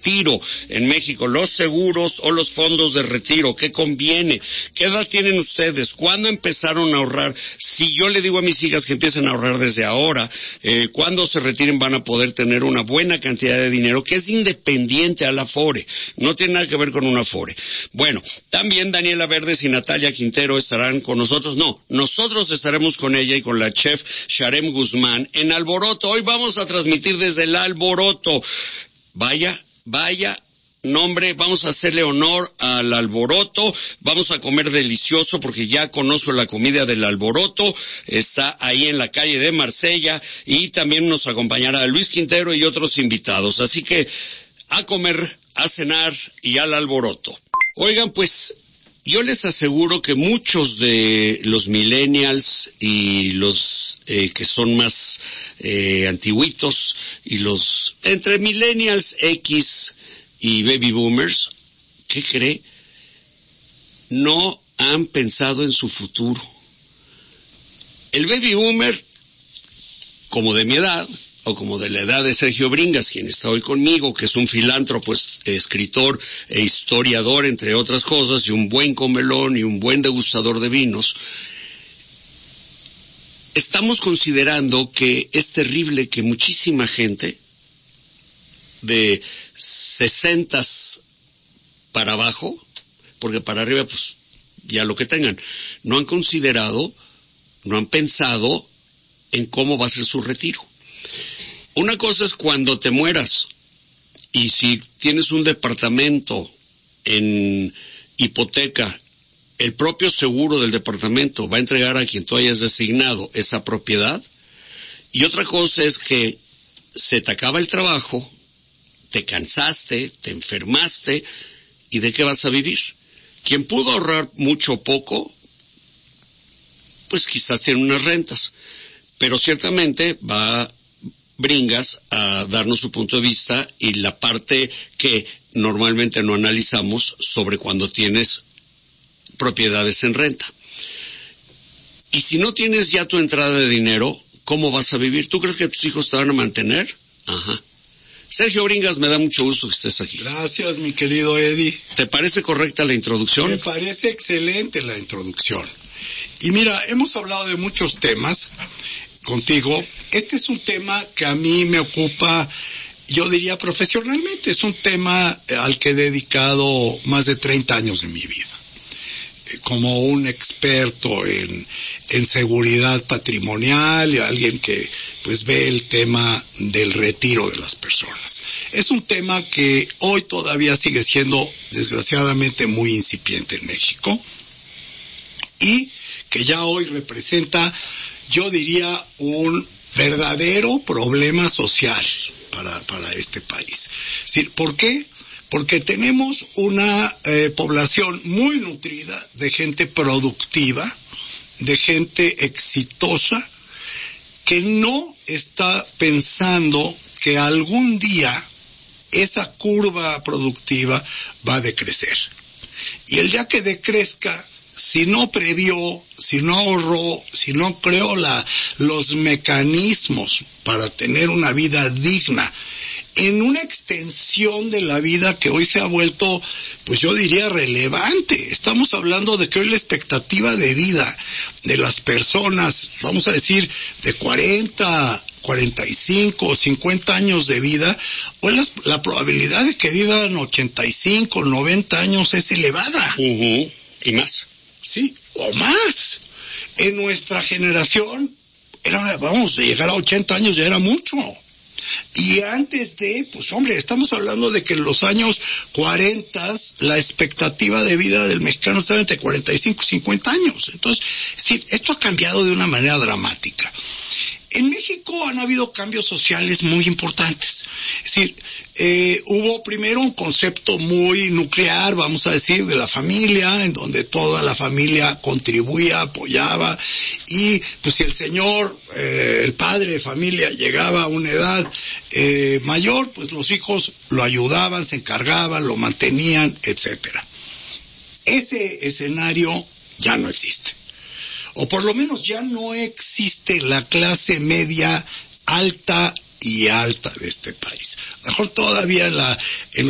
retiro en México, los seguros o los fondos de retiro, ¿qué conviene? ¿Qué edad tienen ustedes? ¿Cuándo empezaron a ahorrar? Si yo le digo a mis hijas que empiecen a ahorrar desde ahora, cuando se retiren van a poder tener una buena cantidad de dinero que es independiente al Afore, no tiene nada que ver con un Afore. Bueno, también Daniela Verdes y Natalia Quintero estarán con nosotros. No, nosotros estaremos con ella y con la chef Sharem Guzmán en Alboroto. Hoy vamos a transmitir desde el Alboroto. Vaya nombre, vamos a hacerle honor al Alboroto, vamos a comer delicioso porque ya conozco la comida del Alboroto, está ahí en la calle de Marsella y también nos acompañará Luis Quintero y otros invitados. Así que a comer, a cenar y al Alboroto. Oigan, pues yo les aseguro que muchos de los millennials y los que son más antiguitos y los entre millennials X y baby boomers, ¿qué cree? No han pensado en su futuro. El baby boomer, como de mi edad, o como de la edad de Sergio Bringas, quien está hoy conmigo, que es un filántropo, escritor e historiador, entre otras cosas, y un buen comelón y un buen degustador de vinos, estamos considerando que es terrible que muchísima gente de 60 para abajo, porque para arriba pues ya lo que tengan, no han considerado, no han pensado en cómo va a ser su retiro. Una cosa es cuando te mueras y si tienes un departamento en hipoteca, el propio seguro del departamento va a entregar a quien tú hayas designado esa propiedad. Y otra cosa es que se te acaba el trabajo, te cansaste, te enfermaste, ¿y de qué vas a vivir? Quien pudo ahorrar mucho o poco, pues quizás tiene unas rentas, pero ciertamente va Bringas a darnos su punto de vista y la parte que normalmente no analizamos sobre cuando tienes propiedades en renta. Y si no tienes ya tu entrada de dinero, ¿cómo vas a vivir? ¿Tú crees que tus hijos te van a mantener? Ajá. Sergio Bringas, me da mucho gusto que estés aquí. Gracias, mi querido Eddie. ¿Te parece correcta la introducción? Me parece excelente la introducción. Y mira, hemos hablado de muchos temas contigo. Este es un tema que a mí me ocupa, yo diría profesionalmente, es un tema al que he dedicado más de 30 años de mi vida, como un experto en seguridad patrimonial y alguien que pues ve el tema del retiro de las personas. Es un tema que hoy todavía sigue siendo desgraciadamente muy incipiente en México y que ya hoy representa, yo diría, un verdadero problema social para este país. ¿Por qué? Porque tenemos una población muy nutrida de gente productiva, de gente exitosa, que no está pensando que algún día esa curva productiva va a decrecer. Y el día que decrezca, si no previó, si no ahorró, si no creó los mecanismos para tener una vida digna, en una extensión de la vida que hoy se ha vuelto, pues yo diría, relevante. Estamos hablando de que hoy la expectativa de vida de las personas, vamos a decir, de 40, 45 o 50 años de vida, hoy la probabilidad de que vivan 85, 90 años es elevada. Y más. Sí, o más. En nuestra generación, vamos, de llegar a 80 años ya era mucho. Y antes de, pues hombre, estamos hablando de que en los años 40 la expectativa de vida del mexicano estaba entre 45 y 50 años. Entonces, sí, esto ha cambiado de una manera dramática. En México han habido cambios sociales muy importantes. Es decir, hubo primero un concepto muy nuclear, vamos a decir, de la familia, en donde toda la familia contribuía, apoyaba, y pues si el señor, el padre de familia, llegaba a una edad mayor, pues los hijos lo ayudaban, se encargaban, lo mantenían, etcétera. Ese escenario ya no existe. O por lo menos ya no existe la clase media alta y alta de este país. Mejor todavía en